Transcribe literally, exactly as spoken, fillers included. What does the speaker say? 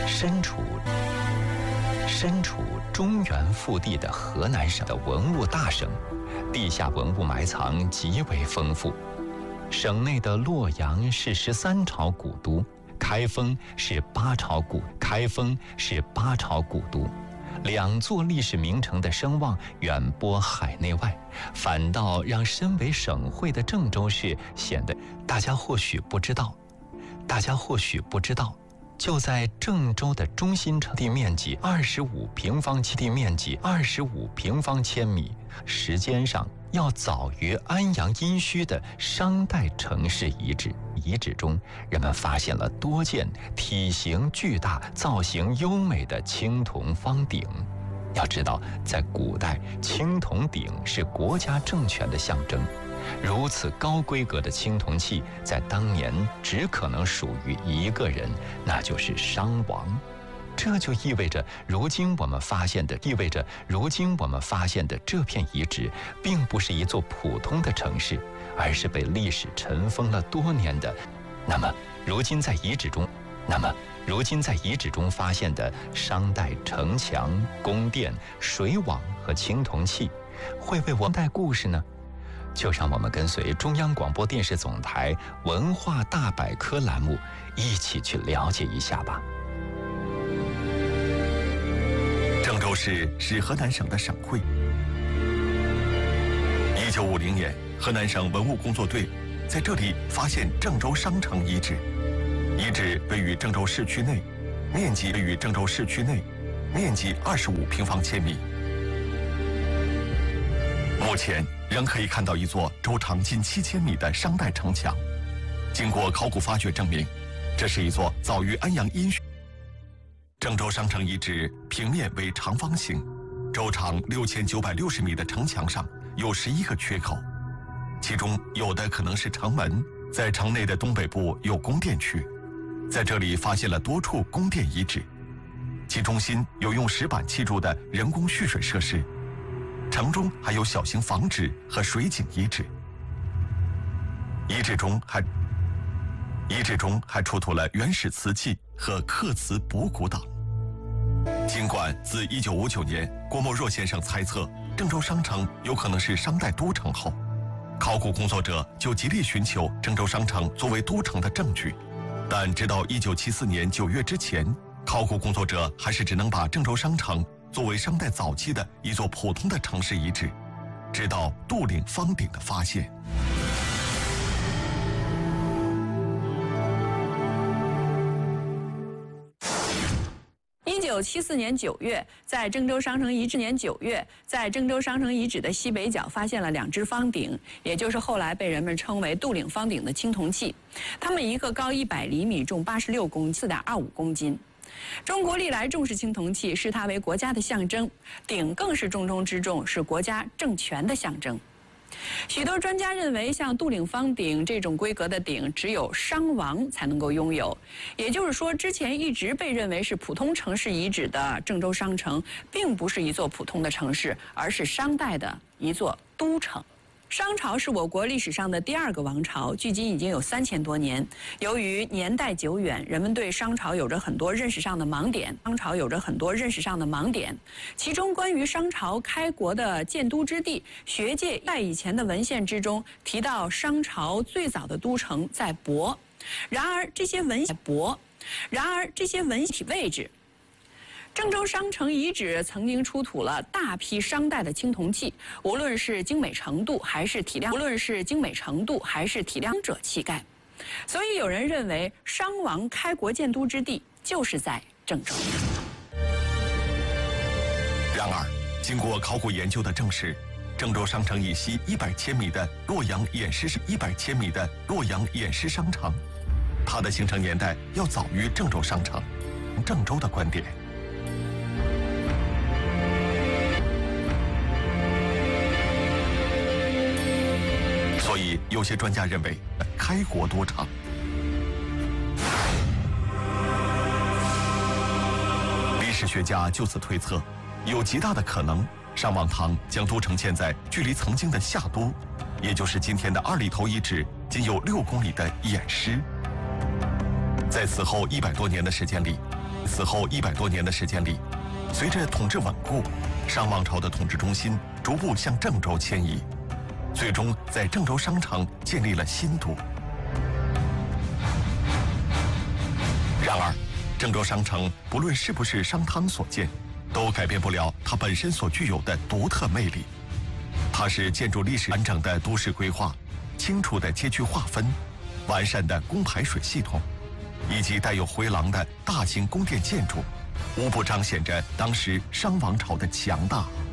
身处身处中原腹地的河南省的文物大省，地下文物埋藏极为丰富。省内的洛阳是十三朝古都，开封是八朝古开封是八朝古都，两座历史名城的声望远播海内外，反倒让身为省会的郑州市显得大家或许不知道，大家或许不知道。就在郑州的中心城，地面积二十五平方地面积二十五平方千米，时间上要早于安阳殷墟的商代城市遗址。遗址中，人们发现了多件体型巨大、造型优美的青铜方鼎。要知道，在古代，青铜鼎是国家政权的象征。如此高规格的青铜器，在当年只可能属于一个人，那就是商王。这就意味着，如今我们发现的，意味着如今我们发现的这片遗址，并不是一座普通的城市，而是被历史尘封了多年的。那么，如今在遗址中，那么如今在遗址中发现的商代城墙、宫殿、水网和青铜器，会为我们带故事呢？就让我们跟随中央广播电视总台文化大百科栏目一起去了解一下吧。 郑州市是河南省的省会。一九五零年，河南省文物工作队在这里发现郑州商城遗址。遗址位于郑州市区内，面积位于郑州市区内，面积二十五平方千米。目前仍可以看到一座周长近七千米的商代城墙。经过考古发掘证明，这是一座早于安阳殷墟。郑州商城遗址平面为长方形，周长六千九百六十米的城墙上有十一个缺口，其中有的可能是城门。在城内的东北部有宫殿区，在这里发现了多处宫殿遗址，其中心有用石板砌筑的人工蓄水设施。城中还有小型房址和水井遗址。遗址中还遗址中还出土了原始瓷器和刻瓷补骨等。尽管自一九五九年郭沫若先生猜测郑州商城有可能是商代都城后，考古工作者就极力寻求郑州商城作为都城的证据，但直到一九七四年九月之前，考古工作者还是只能把郑州商城作为商代早期的一座普通的城市遗址，直到杜岭方鼎的发现。 一九七四年九月，在郑州商城遗址年九月，在郑州商城遗址的西北角发现了两只方鼎，也就是后来被人们称为杜岭方鼎的青铜器，它们一个高一百厘米，重八十六公斤，四点二五公斤。中国历来重视青铜器，视它为国家的象征，鼎更是重中之重，是国家政权的象征。许多专家认为，像杜岭方鼎这种规格的鼎，只有商王才能够拥有。也就是说，之前一直被认为是普通城市遗址的郑州商城，并不是一座普通的城市，而是商代的一座都城。商朝是我国历史上的第二个王朝，距今已经有三千多年。由于年代久远，人们对商朝有着很多认识上的盲点。商朝有着很多认识上的盲点，其中关于商朝开国的建都之地，学界在以前的文献之中提到商朝最早的都城在亳。然而这些文亳，然而这些文体位置。郑州商城遗址曾经出土了大批商代的青铜器，无论是精美程度还是体量，无论是精美程度还是体量者气概。所以有人认为，商王开国建都之地就是在郑州。 然而，经过考古研究的证实，郑州商城以西一百千米的洛阳偃师是一百千米的洛阳偃师商城，它的形成年代要早于郑州商城。郑州的观点。所以，有些专家认为，开国都城。历史学家就此推测，有极大的可能，商王唐将都城建在距离曾经的夏都，也就是今天的二里头遗址，仅有六公里的偃师。 在此后一百多年的时间里，此后一百多年的时间里，随着统治稳固，商王朝的统治中心逐步向郑州迁移，最终在郑州商城建立了新都。然而，郑州商城不论是不是商汤所建，都改变不了它本身所具有的独特魅力。它是建筑历史完整的都市规划、清楚的街区划分、完善的供排水系统，以及带有回廊的大型宫殿建筑，无不彰显着当时商王朝的强大。